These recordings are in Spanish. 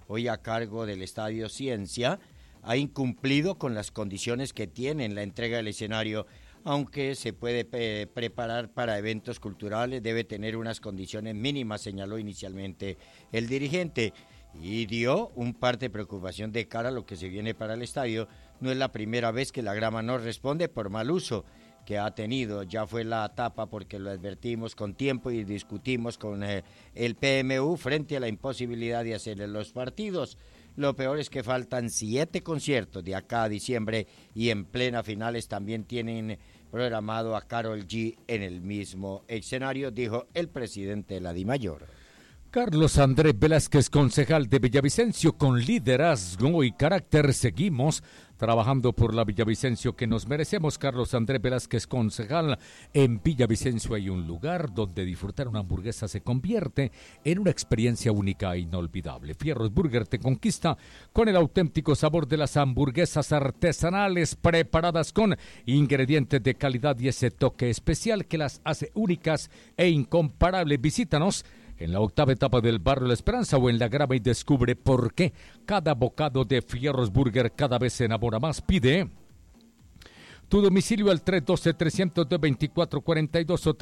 hoy a cargo del Estadio Ciencia, ha incumplido con las condiciones que tiene en la entrega del escenario. Aunque se puede preparar para eventos culturales, debe tener unas condiciones mínimas, señaló inicialmente el dirigente, y dio un parte de preocupación de cara a lo que se viene para el estadio. No es la primera vez que la grama no responde por mal uso que ha tenido, ya fue la etapa porque lo advertimos con tiempo y discutimos con el PMU frente a la imposibilidad de hacer los partidos. Lo peor es que faltan 7 conciertos de acá a diciembre y en plena finales también tienen programado a Karol G en el mismo escenario, dijo el presidente de la DIMAYOR. Carlos Andrés Velázquez, concejal de Villavicencio, con liderazgo y carácter seguimos trabajando por la Villavicencio que nos merecemos. Carlos Andrés Velázquez, concejal. En Villavicencio hay un lugar donde disfrutar una hamburguesa se convierte en una experiencia única e inolvidable. Fierros Burger te conquista con el auténtico sabor de las hamburguesas artesanales preparadas con ingredientes de calidad y ese toque especial que las hace únicas e incomparables. Visítanos en la octava etapa del barrio La Esperanza o en La Grava y descubre por qué cada bocado de Fierros Burger cada vez se enamora más. Pide tu domicilio al 312-302-2442 o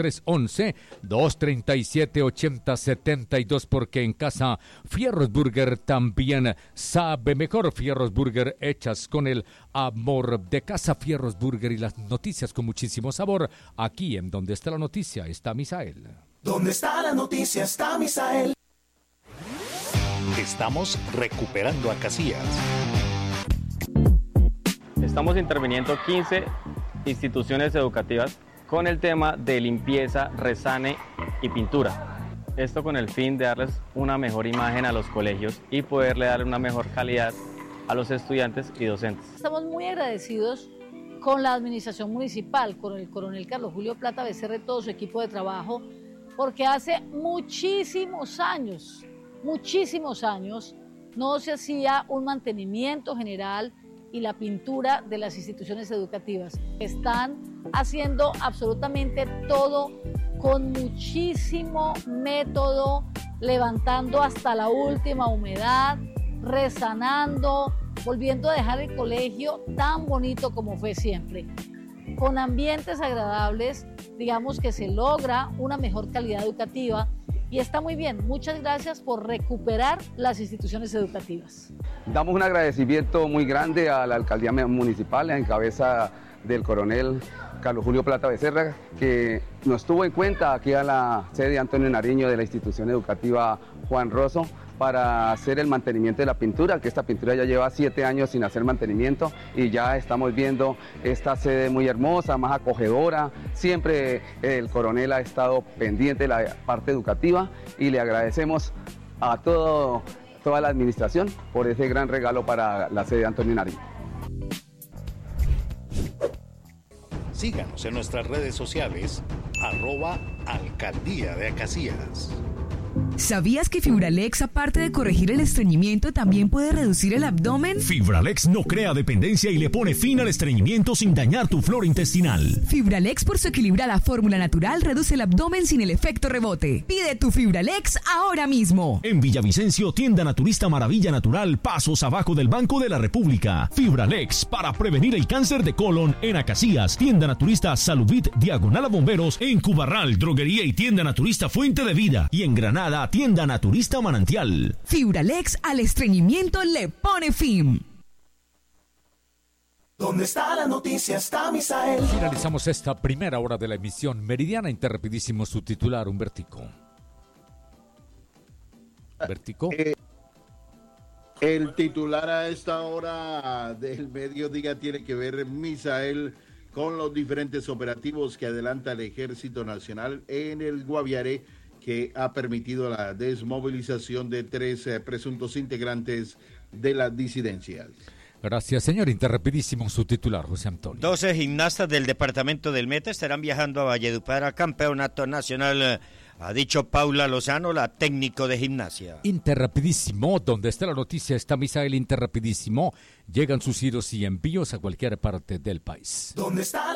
311-237-8072, porque en casa Fierros Burger también sabe mejor. Fierros Burger hechas con el amor de casa. Fierros Burger y las noticias con muchísimo sabor. Aquí en Donde está la noticia está Misael. ¿Dónde está la noticia? Está Misael. Estamos recuperando a Casillas. Estamos interviniendo 15 instituciones educativas con el tema de limpieza, resane y pintura. Esto con el fin de darles una mejor imagen a los colegios y poderle dar una mejor calidad a los estudiantes y docentes. Estamos muy agradecidos con la administración municipal, con el coronel Carlos Julio Plata Becerra y todo su equipo de trabajo, porque hace muchísimos años no se hacía un mantenimiento general y la pintura de las instituciones educativas. Están haciendo absolutamente todo con muchísimo método, levantando hasta la última humedad, resanando, volviendo a dejar el colegio tan bonito como fue siempre. Con ambientes agradables, digamos que se logra una mejor calidad educativa y está muy bien. Muchas gracias por recuperar las instituciones educativas. Damos un agradecimiento muy grande a la alcaldía municipal en cabeza del coronel Carlos Julio Plata Becerra, que nos tuvo en cuenta aquí a la sede Antonio Nariño de la institución educativa Juan Rosso para hacer el mantenimiento de la pintura, que esta pintura ya lleva 7 años sin hacer mantenimiento y ya estamos viendo esta sede muy hermosa, más acogedora. Siempre el coronel ha estado pendiente de la parte educativa y le agradecemos a toda la administración por ese gran regalo para la sede Antonio Nariño. Síganos en nuestras redes sociales, @Alcaldía de Casillas. ¿Sabías que Fibralex, aparte de corregir el estreñimiento, también puede reducir el abdomen? Fibralex no crea dependencia y le pone fin al estreñimiento sin dañar tu flora intestinal. Fibralex, por su equilibrada fórmula natural, reduce el abdomen sin el efecto rebote. Pide tu Fibralex ahora mismo. En Villavicencio, tienda naturista Maravilla Natural, pasos abajo del Banco de la República. Fibralex, para prevenir el cáncer de colon. En Acacias, tienda naturista Salubit, diagonal a Bomberos. En Cubarral, droguería y tienda naturista Fuente de Vida. Y en Granada, tienda naturista Manantial. Fibralex al estreñimiento le pone fin. ¿Dónde está la noticia? Está Misael. Finalizamos esta primera hora de la emisión meridiana. Interrapidísimo su titular, Humbertico. Humbertico. El titular a esta hora del mediodía tiene que ver, Misael, con los diferentes operativos que adelanta el Ejército Nacional en el Guaviare, que ha permitido la desmovilización de 3 presuntos integrantes de las disidencias. Gracias, señor. Interrapidísimo su titular, José Antonio. 12 gimnastas del departamento del Meta estarán viajando a Valledupar a campeonato nacional, ha dicho Paula Lozano, la técnico de gimnasia. Interrapidísimo, donde está la noticia está Misael. Interrapidísimo, llegan sus giros y envíos a cualquier parte del país. ¿Dónde está